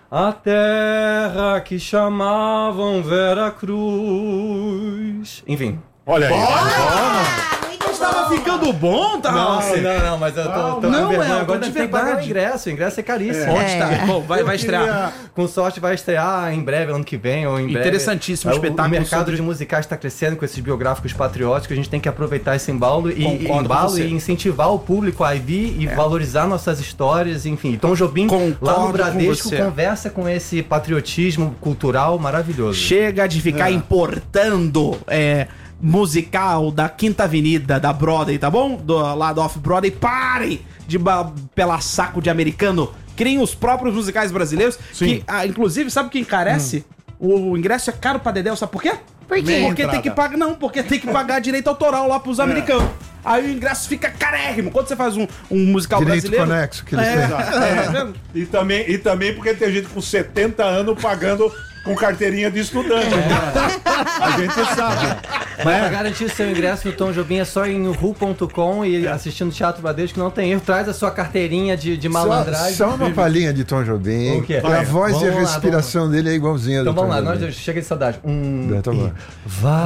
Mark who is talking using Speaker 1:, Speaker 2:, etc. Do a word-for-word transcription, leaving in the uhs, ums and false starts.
Speaker 1: A terra que chamavam Vera Cruz. Enfim.
Speaker 2: Olha aí.
Speaker 3: Ah,
Speaker 4: Tava ficando bom, tá?
Speaker 1: Não, não, não, mas eu tô, tô
Speaker 4: não,
Speaker 1: com vergonha.
Speaker 4: é,
Speaker 1: Agora
Speaker 4: de
Speaker 1: tem que pagar o
Speaker 4: verdade.
Speaker 1: ingresso. O ingresso é caríssimo.
Speaker 4: Onde tá? Bom, vai, vai estrear.
Speaker 2: queria-
Speaker 1: Com sorte vai estrear em breve, ano que vem, ou em breve.
Speaker 4: Interessantíssimo
Speaker 1: O-
Speaker 4: espetáculo
Speaker 1: O mercado
Speaker 4: sobre-
Speaker 1: de musicais está crescendo com esses biográficos patrióticos. A gente tem que aproveitar esse embalo e,
Speaker 4: Concordo com
Speaker 1: embalo
Speaker 4: você.
Speaker 1: e incentivar o público a vir e valorizar nossas histórias, enfim. Tom Jobim,
Speaker 4: Concordo
Speaker 1: lá
Speaker 4: com
Speaker 1: no Bradesco,
Speaker 4: você.
Speaker 1: conversa com esse patriotismo cultural maravilhoso.
Speaker 4: Chega de ficar
Speaker 2: É.
Speaker 4: importando é, musical da Quinta Avenida, da Broadway, tá bom? Do, lá do Off-Broadway. Parem de ba- pelar saco de americano. Criem os próprios musicais brasileiros.
Speaker 2: Sim.
Speaker 4: Que, ah, inclusive, sabe o que encarece? O, o ingresso é caro pra Dedéu, sabe por quê?
Speaker 3: Por quê?
Speaker 2: Meia
Speaker 4: Porque tem
Speaker 2: entrada.
Speaker 4: que pagar. Não, porque tem que pagar direito autoral lá pros americanos. Aí o ingresso fica carérrimo. Quando você faz um, um musical
Speaker 5: Direito
Speaker 4: brasileiro.
Speaker 5: conexo que eles
Speaker 4: É,
Speaker 5: têm.
Speaker 4: é,
Speaker 2: E também, e também porque tem gente com setenta anos pagando com carteirinha de estudante. A gente sabe.
Speaker 1: Mas pra garantir seu ingresso no Tom Jobim é só ir no ru ponto com e assistindo Teatro Bradesco, que não tem erro. Traz a sua carteirinha de, de
Speaker 5: Só,
Speaker 1: malandragem.
Speaker 5: só uma palhinha de Tom Jobim.
Speaker 1: O quê?
Speaker 5: A voz
Speaker 1: Vamos
Speaker 5: e a
Speaker 1: lá,
Speaker 5: respiração dele é igualzinha
Speaker 1: Então
Speaker 5: do Tom
Speaker 1: vamos lá,
Speaker 5: Jobim.
Speaker 1: nós chega de saudade. Um.
Speaker 5: Tá bom.
Speaker 1: e vai.